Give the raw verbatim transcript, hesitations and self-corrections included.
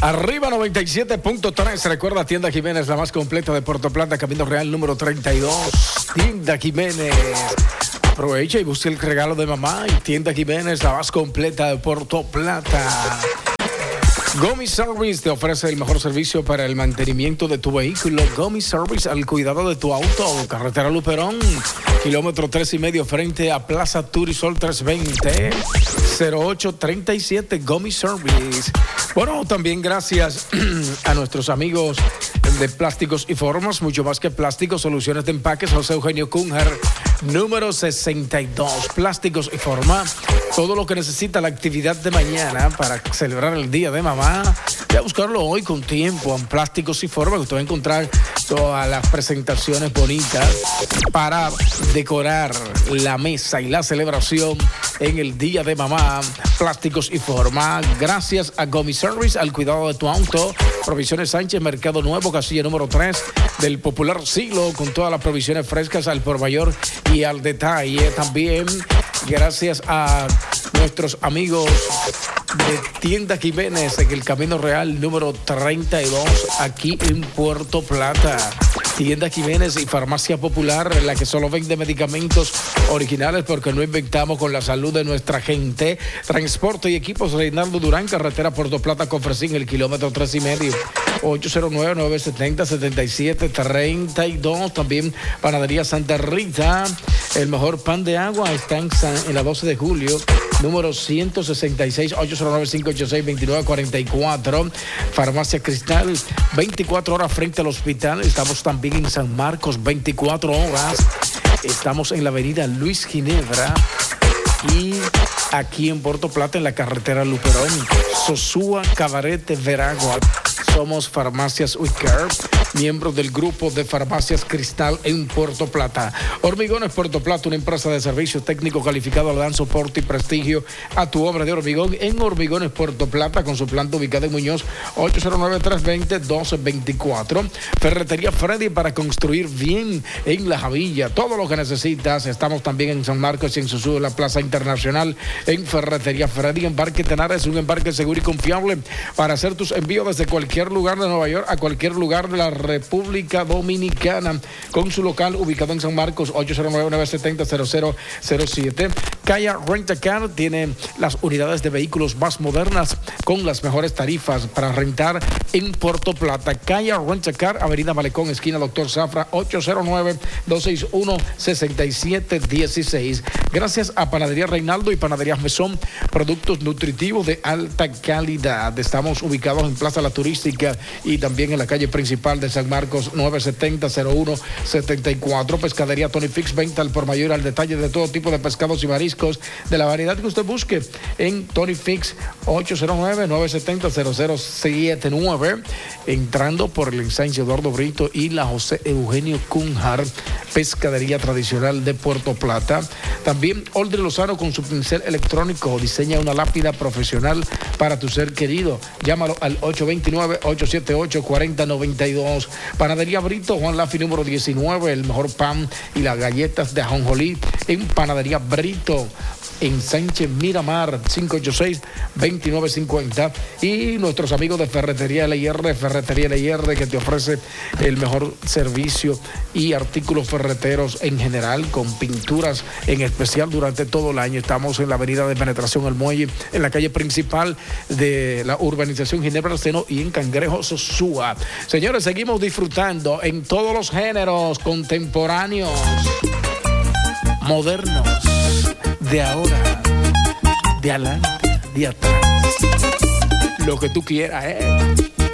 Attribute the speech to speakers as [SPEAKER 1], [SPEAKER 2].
[SPEAKER 1] Arriba noventa y siete punto tres. Recuerda, Tienda Jiménez, la más completa de Puerto Plata, Camino Real número treinta y dos. Tienda Jiménez. Aprovecha y busca el regalo de mamá. Y Tienda Jiménez, la más completa de Puerto Plata. Gomi Service te ofrece el mejor servicio para el mantenimiento de tu vehículo. Gomi Service, al cuidado de tu auto. Carretera Luperón, kilómetro tres y medio frente a Plaza Turisol trescientos veinte, cero ocho treinta y siete. Gomi Service. Bueno, también gracias a nuestros amigos de Plásticos y Formas, mucho más que plásticos, soluciones de empaques, José Eugenio Cunjar, número sesenta y dos. Plásticos y Formas, todo lo que necesita la actividad de mañana para celebrar el Día de Mamá. Voy a buscarlo hoy con tiempo en Plásticos y Formas, que usted va a encontrar todas las presentaciones bonitas para decorar la mesa y la celebración en el Día de Mamá. Plásticos y Formas, gracias a Gomi Service, al cuidado de tu auto. Provisiones Sánchez, Mercado Nuevo, casilla número tres del popular Silo, con todas las provisiones frescas al por mayor y al detalle. También gracias a nuestros amigos de Tienda Jiménez en el Camino Real número treinta y dos, aquí en Puerto Plata. Tienda Jiménez y Farmacia Popular, la que solo vende medicamentos originales porque no inventamos con la salud de nuestra gente. Transporte y equipos Reinaldo Durán, carretera Puerto Plata, Confresín, el kilómetro tres y medio. ocho cero nueve, nueve siete cero, siete siete tres dos. También Panadería Santa Rita, el mejor pan de agua está en, San, en la doce de julio, número ciento sesenta y seis, ocho cero nueve, cinco ocho seis, dos nueve cuatro cuatro. Farmacia Cristal, veinticuatro horas frente al hospital. Estamos también en San Marcos, veinticuatro horas. Estamos en la avenida Luis Ginebra y aquí en Puerto Plata, en la carretera Luperón. Sosúa, Cabarete, Veragua. Somos Farmacias Uicare, miembros del grupo de Farmacias Cristal en Puerto Plata. Hormigones Puerto Plata, una empresa de servicios técnicos calificado, le dan soporte y prestigio a tu obra de hormigón en Hormigones Puerto Plata, con su planta ubicada en Muñoz, ocho cero nueve, tres dos cero, uno dos dos cuatro. Ferretería Freddy, para construir bien en La Javilla. Todo lo que necesitas. Estamos también en San Marcos y en Sosúa, en la Plaza Internacional, en Ferretería Freddy. Embarque Tenares, un embarque seguro y confiable para hacer tus envíos desde cualquier lugar de Nueva York a cualquier lugar de la República Dominicana, con su local ubicado en San Marcos, ocho cero nueve, nueve siete cero, cero cero cero siete. Kaya Rent-A-Car tiene las unidades de vehículos más modernas con las mejores tarifas para rentar en Puerto Plata. Kaya Rent-A-Car, Avenida Malecón, esquina Doctor Zafra, ocho cero nueve, dos seis uno, seis siete uno seis. Gracias a Panadería Reinaldo y Panaderías Mesón, productos nutritivos de alta calidad. Estamos ubicados en Plaza La Turística y también en la calle principal de San Marcos, nueve setenta, cero uno setenta y cuatro. Pescadería Tony Fix, venta al por mayor al detalle de todo tipo de pescados y mariscos de la variedad que usted busque en Tony Fix, ocho cero nueve, nueve siete cero, cero cero siete nueve. Entrando por el ensanche Eduardo Brito y la José Eugenio Cunjar, pescadería tradicional de Puerto Plata. También Oldri Lozano, con su pincel electrónico, diseña una lápida profesional para tu ser querido. Llámalo al ocho dos nueve, ocho siete ocho, cuatro cero nueve dos. Panadería Brito, Juan Lafi número diecinueve, el mejor pan y las galletas de ajonjolí en Panadería Brito, en Sánchez Miramar, cinco ocho seis, dos nueve cinco cero. Y nuestros amigos de Ferretería L I R, Ferretería L I R, que te ofrece el mejor servicio y artículos ferreteros en general, con pinturas en especial durante todo el año. Estamos en la avenida de Penetración El Muelle, en la calle principal de la urbanización Ginebra Seno y en Cangrejo Sosúa. Señores, seguimos disfrutando en todos los géneros contemporáneos, modernos, de ahora, de adelante, de atrás, lo que tú quieras, ¿eh?